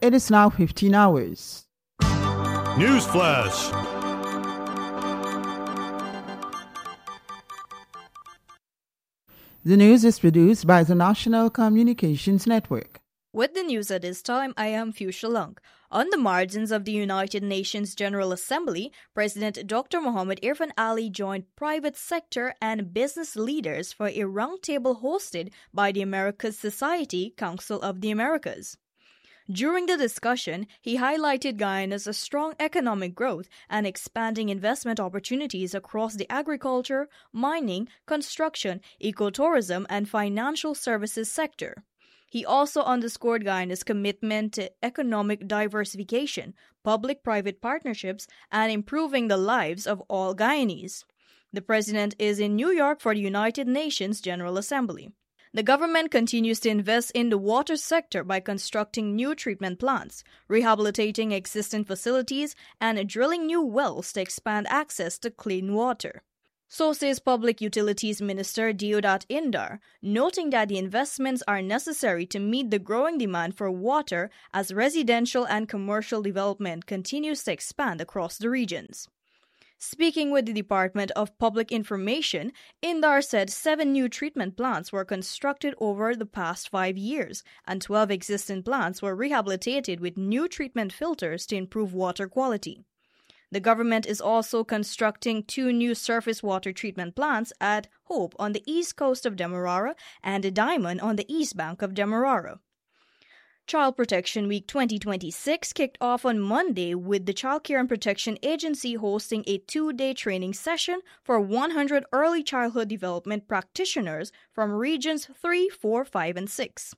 It is now 15 hours. News Flash. The news is produced by the National Communications Network. With the news at this time, I am Fuchsia Lung. On the margins of the United Nations General Assembly, President Dr. Mohammed Irfan Ali joined private sector and business leaders for a roundtable hosted by the Americas Society Council of the Americas. During the discussion, he highlighted Guyana's strong economic growth and expanding investment opportunities across the agriculture, mining, construction, ecotourism, and financial services sector. He also underscored Guyana's commitment to economic diversification, public-private partnerships, and improving the lives of all Guyanese. The president is in New York for the United Nations General Assembly. The government continues to invest in the water sector by constructing new treatment plants, rehabilitating existing facilities, and drilling new wells to expand access to clean water. So says Public Utilities Minister Deodat Indar, noting that the investments are necessary to meet the growing demand for water as residential and commercial development continues to expand across the regions. Speaking with the Department of Public Information, Indar said 7 new treatment plants were constructed over the past 5 years, and 12 existing plants were rehabilitated with new treatment filters to improve water quality. The government is also constructing 2 new surface water treatment plants at Hope on the east coast of Demerara and Diamond on the east bank of Demerara. Child Protection Week 2026 kicked off on Monday with the Child Care and Protection Agency hosting a 2-day training session for 100 early childhood development practitioners from regions 3, 4, 5, and 6.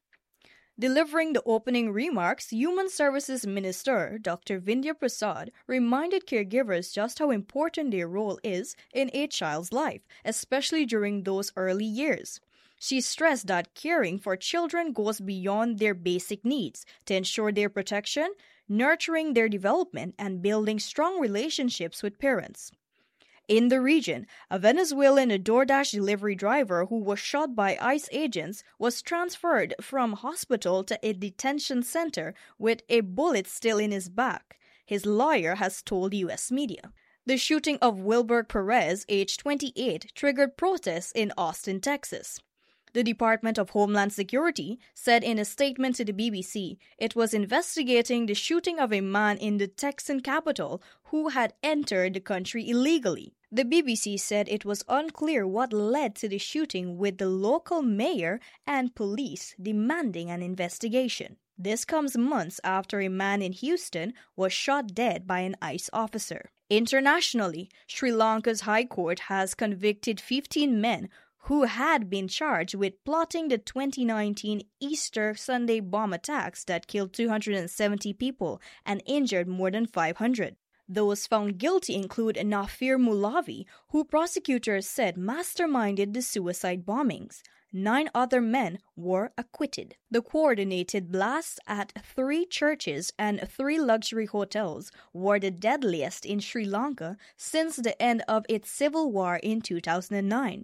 Delivering the opening remarks, Human Services Minister Dr. Vindhya Prasad reminded caregivers just how important their role is in a child's life, especially during those early years. She stressed that caring for children goes beyond their basic needs to ensure their protection, nurturing their development, and building strong relationships with parents. In the region, a Venezuelan DoorDash delivery driver who was shot by ICE agents was transferred from hospital to a detention center with a bullet still in his back, his lawyer has told U.S. media. The shooting of Wilber Perez, age 28, triggered protests in Austin, Texas. The Department of Homeland Security said in a statement to the BBC it was investigating the shooting of a man in the Texan capital who had entered the country illegally. The BBC said it was unclear what led to the shooting, with the local mayor and police demanding an investigation. This comes months after a man in Houston was shot dead by an ICE officer. Internationally, Sri Lanka's High Court has convicted 15 men who had been charged with plotting the 2019 Easter Sunday bomb attacks that killed 270 people and injured more than 500. Those found guilty include Nafir Mulavi, who prosecutors said masterminded the suicide bombings. 9 other men were acquitted. The coordinated blasts at 3 churches and 3 luxury hotels were the deadliest in Sri Lanka since the end of its civil war in 2009.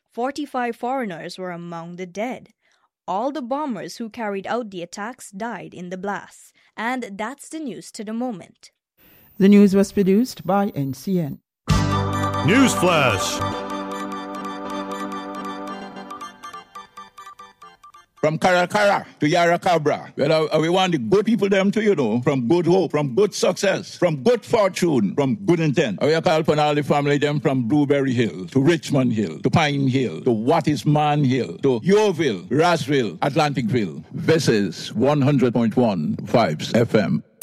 45 foreigners were among the dead. All the bombers who carried out the attacks died in the blasts. And that's the news to the moment. The news was produced by NCN. News Flash. From Karakara to Yarakabra, we want the good people them to, from good hope, from good success, from good fortune, from good intent. We call upon all the family them from Blueberry Hill to Richmond Hill to Pine Hill to Wattisman Hill to Yeovil, Rossville, Atlanticville. This is 100.1 Vibes FM.